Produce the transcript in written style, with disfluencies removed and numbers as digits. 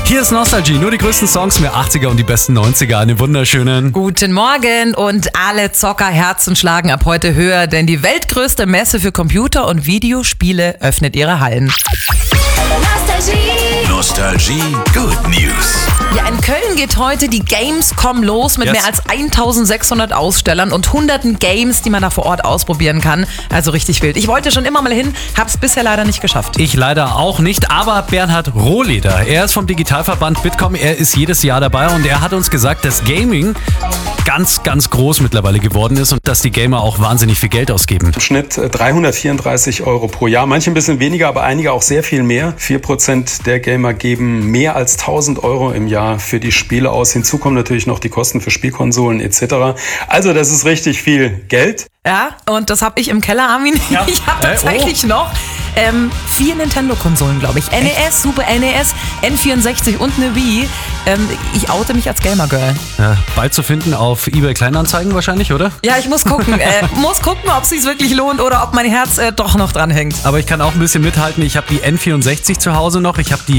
Hier ist Nostalgie, nur die größten Songs der 80er und die besten 90er. Einen wunderschönen Guten Morgen und alle Zockerherzen schlagen ab heute höher, denn die weltgrößte Messe für Computer- und Videospiele öffnet ihre Hallen. Nostalgie Good News. Ja, in Köln geht heute die Gamescom los mit mehr als 1600 Ausstellern und hunderten Games, die man da vor Ort ausprobieren kann. Also richtig wild. Ich wollte schon immer mal hin, hab's bisher leider nicht geschafft. Ich leider auch nicht, aber Bernhard Rohleder, er ist vom Digitalverband Bitkom, er ist jedes Jahr dabei und er hat uns gesagt, dass Gaming ganz, ganz groß mittlerweile geworden ist und dass die Gamer auch wahnsinnig viel Geld ausgeben. Im Schnitt 334 € pro Jahr, manche ein bisschen weniger, aber einige auch sehr viel mehr. 4% der Gamer geben mehr als 1000 € im Jahr für die Spiele aus. Hinzu kommen natürlich noch die Kosten für Spielkonsolen etc. Also das ist richtig viel Geld. Ja, und das habe ich im Keller, Armin. Ja. Ich habe tatsächlich noch 4 Nintendo-Konsolen, glaube ich. NES, Super NES, N64 und eine Wii. Ich oute mich als Gamer-Girl. Ja, bald zu finden auf eBay Kleinanzeigen wahrscheinlich, oder? Ja, ich muss gucken. Ob es sich wirklich lohnt oder ob mein Herz doch noch dran hängt. Aber ich kann auch ein bisschen mithalten. Ich habe die N64 zu Hause noch, ich habe die